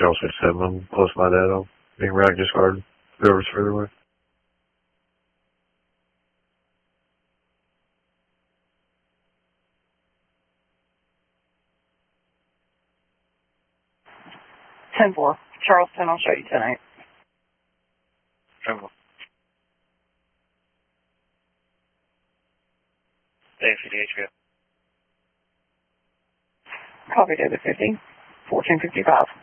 Charles 57. I'm close by that. I'll be in Ragnar Garden. Whoever's further away. Ten-4. Charleston, I'll show you tonight. 10-4. Day for the HBO. Copy, David 50. 1455.